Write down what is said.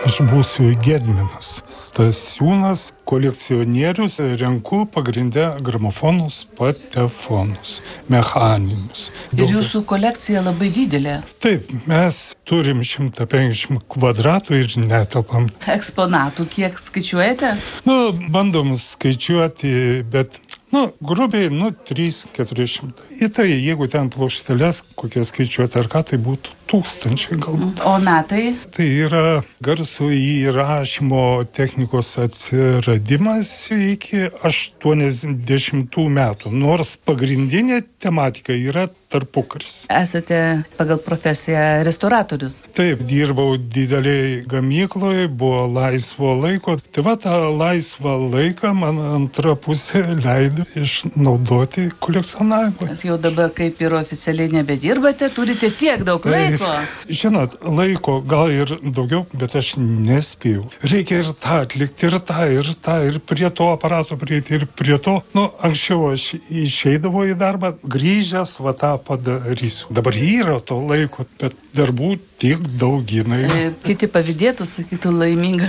Aš būsiu Gediminas Stasiūnas, kolekcionierius, renku pagrindę gramofonus, patefonus, mechaninius. Ir jūsų kolekcija labai didelė. Taip, mes turim 150 kvadratų ir netelpam. Eksponatų kiek skaičiuojate? Bandom skaičiuoti, bet grubiai, 300-400. Į tai, jeigu ten plokšteles, kokie skaičiuoti ar ką, tai būtų 1000 galbūt. O metai? Tai yra garso įrašymo technikos atsiradimas iki 80 metų, nors pagrindinė tematika yra tarpukaris. Esate pagal profesiją restauratorius? Taip, dirbau dideliai gamykloje, buvo laisvo laiko. Tai va, tą laisvą laiką man antra pusė leido išnaudoti kolekcionavimą. Nes jau dabar kaip ir oficialiai nebedirbate, turite tiek daug laiko. Žinot, laiko gal ir daugiau, bet aš nespėjau. Reikia ir tą atlikti, ir tą, ir prie to aparato prieiti, ir prie to. Anksčiau aš išeidavau į darbą, grįžęs, va tą padarysiu. Dabar yra to laiko, bet darbų tik daugina. Kiti pavydėtų, sakytų, laiminga